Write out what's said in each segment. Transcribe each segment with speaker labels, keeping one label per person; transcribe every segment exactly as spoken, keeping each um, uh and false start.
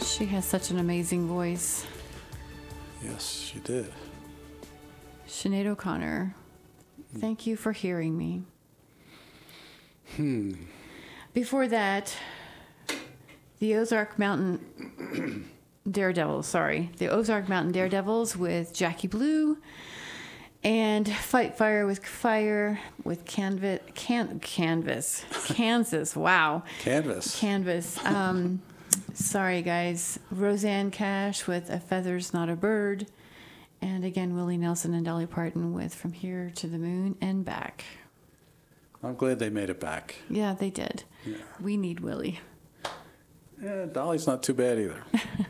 Speaker 1: She has such an amazing voice.
Speaker 2: Yes, she did.
Speaker 1: Sinead O'Connor, thank you for hearing me.
Speaker 2: Hmm.
Speaker 1: Before that, the Ozark Mountain Daredevils, sorry. The Ozark Mountain Daredevils with Jackie Blue. And Fight Fire with Fire with Canvas. Can, canvas. Kansas. Wow.
Speaker 2: Canvas.
Speaker 1: Canvas. Um, sorry, guys. Roseanne Cash with A Feather's Not a Bird. And again, Willie Nelson and Dolly Parton with From Here to the Moon and Back.
Speaker 2: I'm glad they made it back.
Speaker 1: Yeah, they did.
Speaker 2: Yeah.
Speaker 1: We need Willie.
Speaker 2: Yeah, Dolly's not too bad either.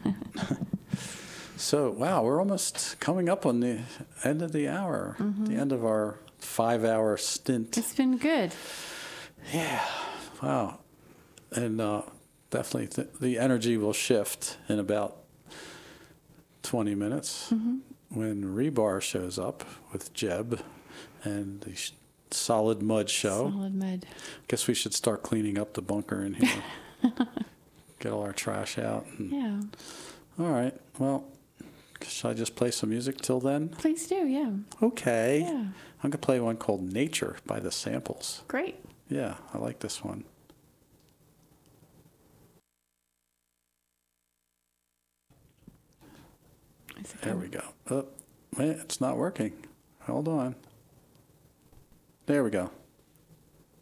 Speaker 2: So, wow, we're almost coming up on the end of the hour, mm-hmm. the end of our five-hour stint.
Speaker 1: It's been good.
Speaker 2: Yeah, wow. And uh, definitely th- the energy will shift in about twenty minutes mm-hmm. when Rebar shows up with Jeb and the sh- Solid Mud show.
Speaker 1: Solid Mud.
Speaker 2: Guess we should start cleaning up the bunker in here. Get all our trash out. And,
Speaker 1: yeah.
Speaker 2: All right, well... Should I just play some music till then?
Speaker 1: Please do, yeah.
Speaker 2: Okay.
Speaker 1: Yeah.
Speaker 2: I'm going to play one called Nature by The Samples.
Speaker 1: Great.
Speaker 2: Yeah, I like this one. There we go. Oh, wait, it's not working. Hold on. There we go.